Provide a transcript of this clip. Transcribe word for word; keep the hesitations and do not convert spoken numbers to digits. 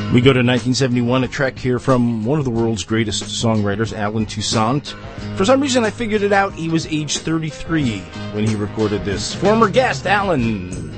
We go to nineteen seventy-one, a track here from one of the world's greatest songwriters, Allen Toussaint. For some reason, I figured it out. He was age thirty-three when he recorded this. Former guest, Allen.